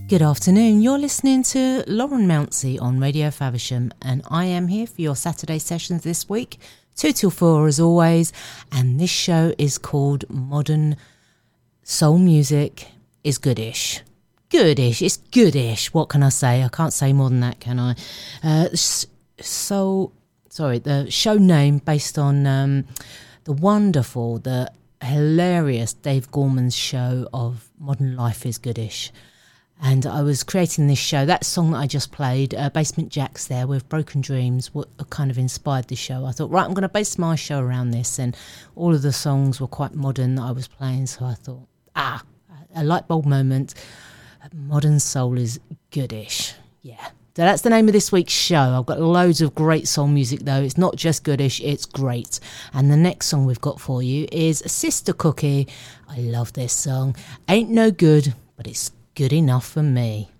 Good afternoon, you're listening to Lauren Mounsey on Radio Faversham, and I am here for your Saturday sessions this week, 2 till 4 as always, and this show is called Modern Soul Music is Goodish. Goodish, it's goodish, what can I say? I can't say more than that, can I? The show name based on the wonderful, the hilarious Dave Gorman's show of Modern Life is Goodish. And I was creating this show, that song that I just played, Basement Jaxx there with Broken Dreams, what kind of inspired the show. I thought, right, I'm going to base my show around this, and all of the songs were quite modern that I was playing, so I thought, a light bulb moment, modern soul is goodish. Yeah, so that's the name of this week's show. I've got loads of great soul music though, it's not just goodish, it's great. And the next song we've got for you is Sister Cookie. I love this song, Ain't No Good, but it's good enough for me.